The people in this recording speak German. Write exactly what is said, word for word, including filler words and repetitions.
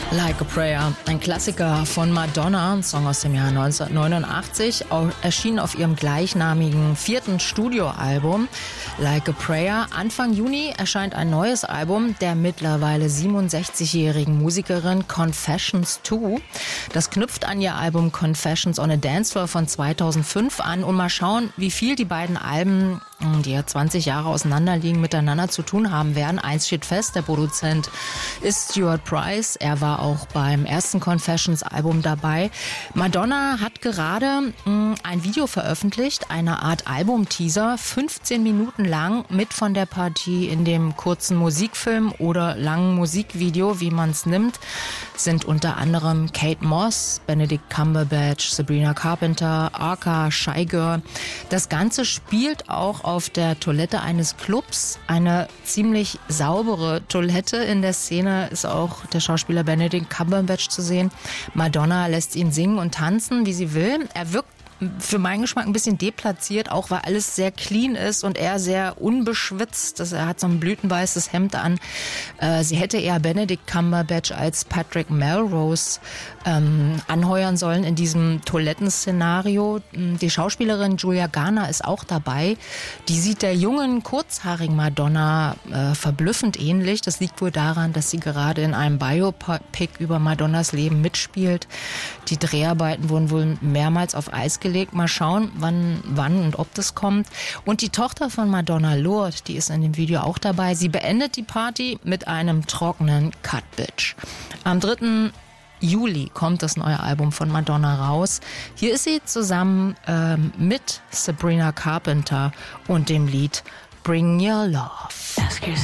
Like a Prayer, ein Klassiker von Madonna, ein Song aus dem Jahr neunzehnhundertneunundachtzig, erschien auf ihrem gleichnamigen vierten Studioalbum Like a Prayer. Anfang Juni erscheint ein neues Album der mittlerweile siebenundsechzigjährigen Musikerin Confessions zwei. Das knüpft an ihr Album Confessions on a Dance Floor von zweitausendfünf an und mal schauen, wie viel die beiden Alben, die ja zwanzig Jahre auseinanderliegen, miteinander zu tun haben werden. Eins steht fest, der Produzent ist Stuart Price. Er war auch beim ersten Confessions-Album dabei. Madonna hat gerade mh, ein Video veröffentlicht, eine Art Album-Teaser, fünfzehn Minuten lang, mit von der Partie in dem kurzen Musikfilm oder langen Musikvideo, wie man es nimmt, sind unter anderem Kate Moss, Benedict Cumberbatch, Sabrina Carpenter, Arca, Shy Girl. Das Ganze spielt auch auf der Toilette eines Clubs. Eine ziemlich saubere Toilette. In der Szene ist auch der Schauspieler Benedict Cumberbatch zu sehen. Madonna lässt ihn singen und tanzen, wie sie will. Er wirkt für meinen Geschmack ein bisschen deplatziert, auch weil alles sehr clean ist und er sehr unbeschwitzt. Er hat so ein blütenweißes Hemd an. Sie hätte eher Benedict Cumberbatch als Patrick Melrose ähm, anheuern sollen in diesem Toilettenszenario. Die Schauspielerin Julia Garner ist auch dabei. Die sieht der jungen, kurzhaarigen Madonna äh, verblüffend ähnlich. Das liegt wohl daran, dass sie gerade in einem Biopic über Madonnas Leben mitspielt. Die Dreharbeiten wurden wohl mehrmals auf Eis gelegt. Mal schauen, wann, wann und ob das kommt. Und die Tochter von Madonna, Lourdes, die ist in dem Video auch dabei. Sie beendet die Party mit einem trockenen Cut, Bitch. Am dritten Juli kommt das neue Album von Madonna raus. Hier ist sie zusammen ähm, mit Sabrina Carpenter und dem Lied Bring Your Love.